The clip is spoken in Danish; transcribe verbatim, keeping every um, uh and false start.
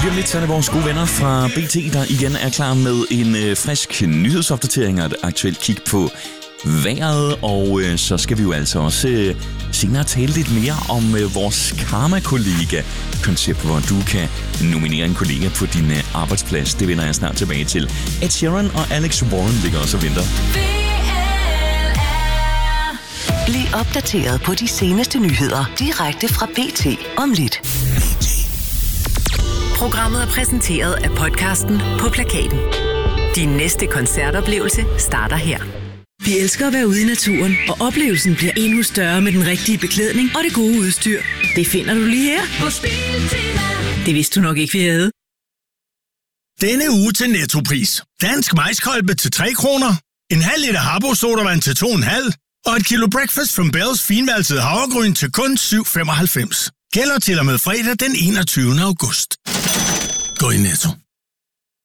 Lige om lidt så er det vores gode venner fra B T, der igen er klar med en øh, frisk nyhedsopdatering og et aktuelt kig på vejret. Og øh, så skal vi jo altså også øh, senere tale lidt mere om øh, vores Karma-kollega-koncept, hvor du kan nominere en kollega på din øh, arbejdsplads. Det vender jeg snart tilbage til. Ed Sheeran og Alex Warren ligger også og venter. Bliv opdateret på de seneste nyheder direkte fra B T om lidt. Programmet er præsenteret af podcasten På Plakaten. Din næste koncertoplevelse starter her. Vi elsker at være ude i naturen, og oplevelsen bliver endnu større med den rigtige beklædning og det gode udstyr. Det finder du lige her på Biltema. Det vidste du nok ikke, vi havde. Denne uge til Nettopris. Dansk majskolbe til tre kroner. En halv liter Habbo sodavand til to komma fem. Og et kilo Breakfast from Bells finvalset havregryn til kun syv femoghalvfems. Gælder til og med fredag den enogtyvende august. Gå i Netto.